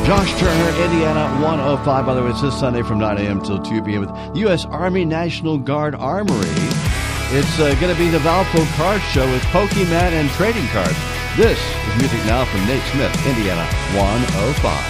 Josh Turner, Indiana 105. By the way, it's this Sunday from 9 a.m. till 2 p.m. with U.S. Army National Guard Armory. It's going to be the Valpo Card Show with Pokemon and trading cards. This is Music Now from Nate Smith, Indiana 105.